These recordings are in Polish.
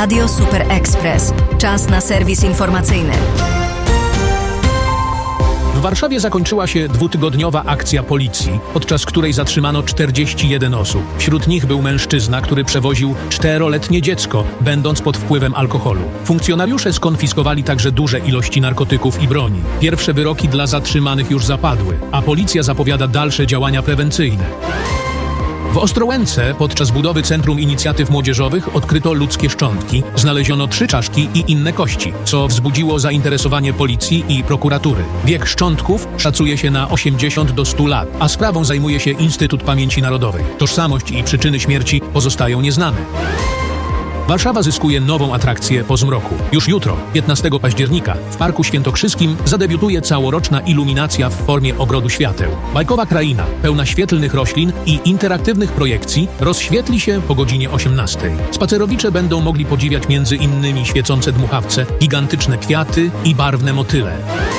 Radio Super Express. Czas na serwis informacyjny. W Warszawie zakończyła się 2-tygodniowa akcja policji, podczas której zatrzymano 41 osób. Wśród nich był mężczyzna, który przewoził 4-letnie dziecko, będąc pod wpływem alkoholu. Funkcjonariusze skonfiskowali także duże ilości narkotyków i broni. Pierwsze wyroki dla zatrzymanych już zapadły, a policja zapowiada dalsze działania prewencyjne. W Ostrołęce podczas budowy Centrum Inicjatyw Młodzieżowych odkryto ludzkie szczątki, znaleziono 3 czaszki i inne kości, co wzbudziło zainteresowanie policji i prokuratury. Wiek szczątków szacuje się na 80 do 100 lat, a sprawą zajmuje się Instytut Pamięci Narodowej. Tożsamość i przyczyny śmierci pozostają nieznane. Warszawa zyskuje nową atrakcję po zmroku. Już jutro, 15 października, w Parku Świętokrzyskim zadebiutuje całoroczna iluminacja w formie ogrodu świateł. Bajkowa kraina, pełna świetlnych roślin i interaktywnych projekcji, rozświetli się po godzinie 18. Spacerowicze będą mogli podziwiać między innymi świecące dmuchawce, gigantyczne kwiaty i barwne motyle.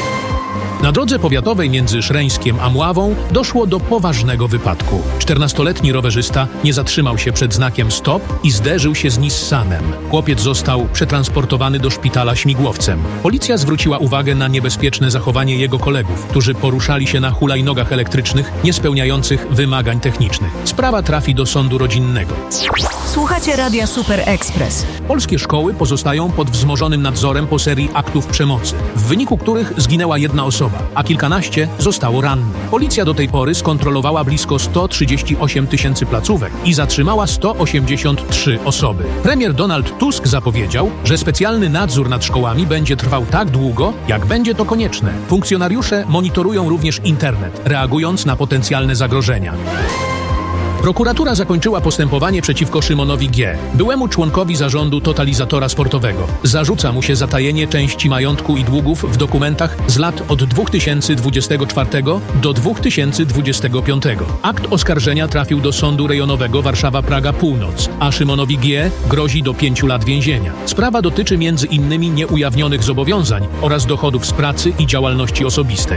Na drodze powiatowej między Szreńskiem a Mławą doszło do poważnego wypadku. 14-letni rowerzysta nie zatrzymał się przed znakiem stop i zderzył się z Nissanem. Chłopiec został przetransportowany do szpitala śmigłowcem. Policja zwróciła uwagę na niebezpieczne zachowanie jego kolegów, którzy poruszali się na hulajnogach elektrycznych niespełniających wymagań technicznych. Sprawa trafi do sądu rodzinnego. Słuchacie Radia Super Express. Polskie szkoły pozostają pod wzmożonym nadzorem po serii aktów przemocy, w wyniku których zginęła jedna osoba, a kilkanaście zostało rannych. Policja do tej pory skontrolowała blisko 138 tysięcy placówek i zatrzymała 183 osoby. Premier Donald Tusk zapowiedział, że specjalny nadzór nad szkołami będzie trwał tak długo, jak będzie to konieczne. Funkcjonariusze monitorują również internet, reagując na potencjalne zagrożenia. Prokuratura zakończyła postępowanie przeciwko Szymonowi G., byłemu członkowi zarządu Totalizatora Sportowego. Zarzuca mu się zatajenie części majątku i długów w dokumentach z lat od 2024 do 2025. Akt oskarżenia trafił do Sądu Rejonowego Warszawa-Praga Północ, a Szymonowi G. grozi do 5 lat więzienia. Sprawa dotyczy m.in. nieujawnionych zobowiązań oraz dochodów z pracy i działalności osobistej.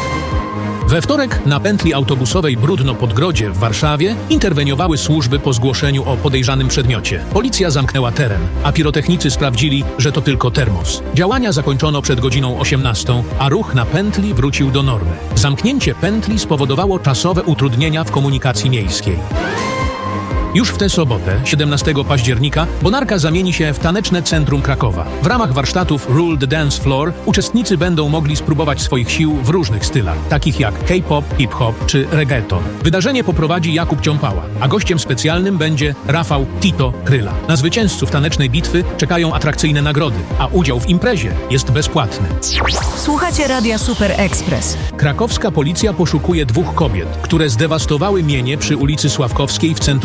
We wtorek na pętli autobusowej Brudno-Podgrodzie w Warszawie interweniowały służby po zgłoszeniu o podejrzanym przedmiocie. Policja zamknęła teren, a pirotechnicy sprawdzili, że to tylko termos. Działania zakończono przed godziną 18, a ruch na pętli wrócił do normy. Zamknięcie pętli spowodowało czasowe utrudnienia w komunikacji miejskiej. Już w tę sobotę, 17 października, Bonarka zamieni się w taneczne centrum Krakowa. W ramach warsztatów Rule the Dance Floor uczestnicy będą mogli spróbować swoich sił w różnych stylach, takich jak K-pop, hip-hop czy reggaeton. Wydarzenie poprowadzi Jakub Ciąpała, a gościem specjalnym będzie Rafał Tito Kryla. Na zwycięzców tanecznej bitwy czekają atrakcyjne nagrody, a udział w imprezie jest bezpłatny. Słuchacie Radia Super Express. Krakowska policja poszukuje 2 kobiet, które zdewastowały mienie przy ulicy Sławkowskiej w centrum